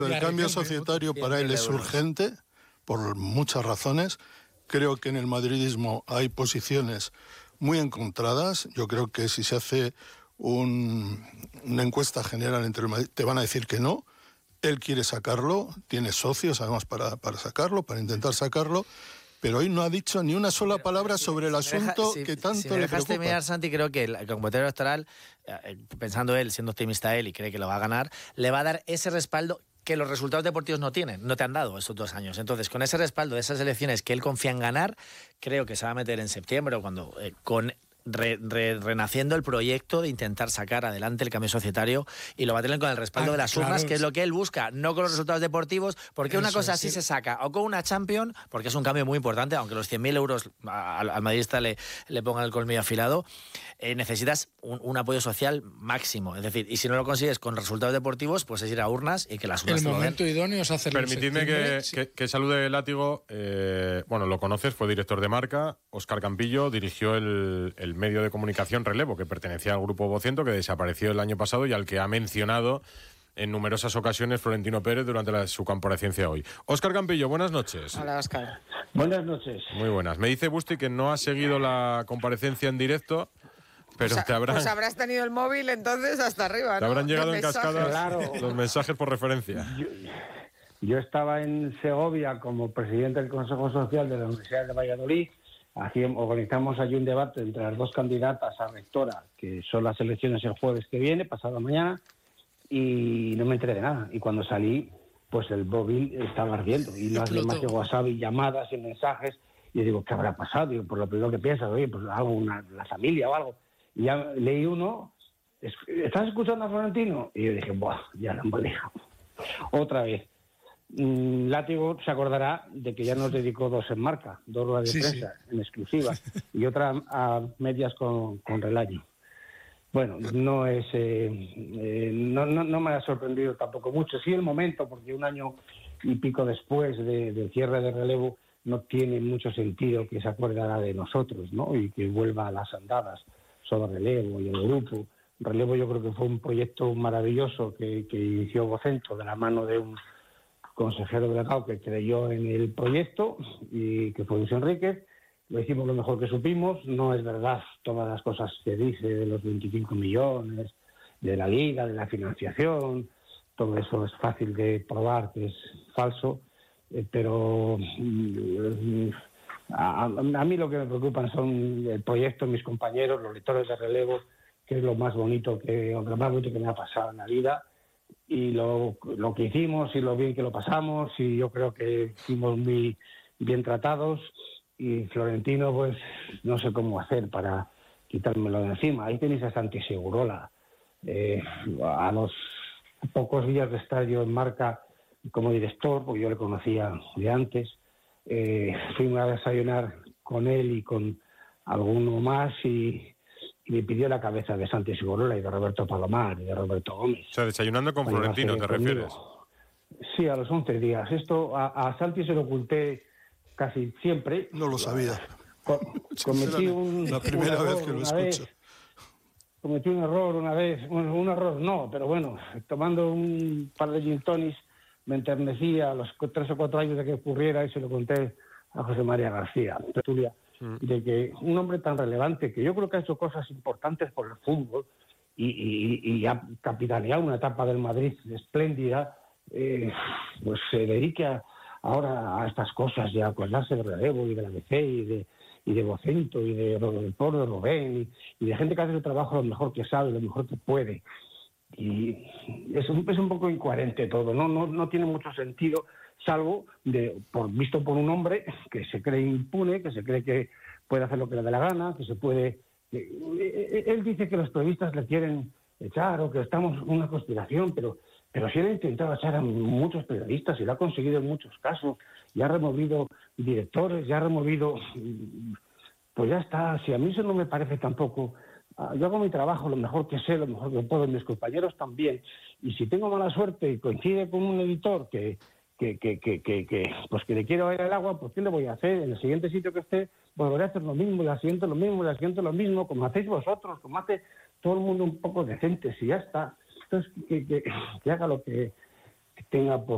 El cambio societario para él es urgente, por muchas razones. Creo que en el madridismo hay posiciones muy encontradas. Yo creo que si se hace una encuesta general entre el Madrid, te van a decir que no. Él quiere sacarlo, tiene socios además para sacarlo, para intentar sacarlo, pero hoy no ha dicho ni una sola palabra sobre el asunto que tanto le preocupa. Mirar, Santi, creo que el convocatoria electoral, pensando él, siendo optimista él y cree que lo va a ganar, le va a dar ese respaldo que los resultados deportivos no te han dado estos 2 años. Entonces, con ese respaldo de esas elecciones que él confía en ganar, creo que se va a meter en septiembre o cuando renaciendo el proyecto de intentar sacar adelante el cambio societario, y lo va a tener con el respaldo de las urnas, que es lo que él busca, no con los resultados deportivos, porque una cosa así se saca, o con una Champions, porque es un cambio muy importante, aunque los 100.000 euros al madridista le pongan el colmillo afilado, necesitas un apoyo social máximo, es decir, y si no lo consigues con resultados deportivos, pues es ir a urnas y que las urnas el momento idóneo es hacerlo. Permitidme que salude Látigo. Bueno, lo conoces, fue director de Marca. Óscar Campillo dirigió el medio de comunicación Relevo, que pertenecía al grupo Vocento, que desapareció el año pasado y al que ha mencionado en numerosas ocasiones Florentino Pérez durante su comparecencia hoy. Óscar Campillo, buenas noches. Hola, Óscar. Buenas noches. Muy buenas. Me dice Busti que no ha seguido la comparecencia en directo, pero pues habrás tenido el móvil entonces hasta arriba, ¿no? Te habrán llegado en cascada, claro, los mensajes por referencia. Yo estaba en Segovia como presidente del Consejo Social de la Universidad de Valladolid. Organizamos allí un debate entre las 2 candidatas a rectora, que son las elecciones el jueves que viene, pasado mañana, y no me enteré de nada. Y cuando salí, pues el móvil estaba ardiendo, y más de WhatsApp y llamadas y mensajes, y yo digo, ¿qué habrá pasado? Digo, por lo primero que piensas, oye, pues algo, la familia o algo. Y ya leí uno, ¿estás escuchando a Florentino? Y yo dije, ¡buah! Ya lo hemos dejado. Otra vez. Látigo se acordará de que ya nos dedicó 2 en Marca, 2 ruedas de prensa en exclusiva, y otra a medias con Relaño. Bueno, no me ha sorprendido tampoco mucho. Sí el momento, porque 1 año y pico después del cierre de Relevo no tiene mucho sentido que se acuerdara de nosotros, ¿no? Y que vuelva a las andadas sobre Relevo y el grupo. Relevo yo creo que fue un proyecto maravilloso que inició Vocento de la mano de un consejero delegado que creyó en el proyecto y que fue Luis Enríquez. Lo hicimos lo mejor que supimos. No es verdad todas las cosas que dice de los 25 millones, de la liga, de la financiación. Todo eso es fácil de probar que es falso, pero a mí lo que me preocupan son el proyecto, mis compañeros, los lectores de Relevo, que es lo más bonito que me ha pasado en la vida. Y lo que hicimos y lo bien que lo pasamos, y yo creo que fuimos muy bien tratados, y Florentino pues no sé cómo hacer para quitármelo de encima. Ahí tenéis a Santi Segurola. A los pocos días de estar yo en Marca como director, porque yo le conocía de antes, fuimos a desayunar con él y con alguno más, y me pidió la cabeza de Santi Segurola y de Roberto Palomar y de Roberto Gómez. O sea, desayunando con Florentino, ¿te refieres? Sí, a los 11 días. Esto a Santi se lo oculté casi siempre. No lo sabía. Cometí la primera vez que lo escucho. Cometí un error una vez. Bueno, un error no, pero bueno, tomando un par de gin tonics me enternecía a los 3 o 4 años de que ocurriera, y se lo conté a José María García, Tertulia, de que un hombre tan relevante, que yo creo que ha hecho cosas importantes por el fútbol y ha capitaneado una etapa del Madrid espléndida, pues se dedique ahora a estas cosas, y a acordarse de Relevo y de la BC y de Vocento y de Rubén y de gente que hace su trabajo lo mejor que sabe, lo mejor que puede. Y es un poco incoherente todo, no tiene mucho sentido, salvo visto por un hombre que se cree impune, que se cree que puede hacer lo que le dé la gana, que se puede... Él dice que los periodistas le quieren echar, o que estamos en una conspiración, pero si él ha intentado echar a muchos periodistas y lo ha conseguido en muchos casos, y ha removido directores, ya ha removido... Pues ya está, si a mí eso no me parece tampoco... Yo hago mi trabajo lo mejor que sé, lo mejor que puedo, mis compañeros también, y si tengo mala suerte y coincide con un editor que le quiero ver el agua, pues ¿qué le voy a hacer? En el siguiente sitio que esté, volveré a hacer lo mismo, y al siguiente lo mismo, y al siguiente lo mismo, como hacéis vosotros, como hace todo el mundo un poco decente, si ya está. Entonces, que haga lo que tenga por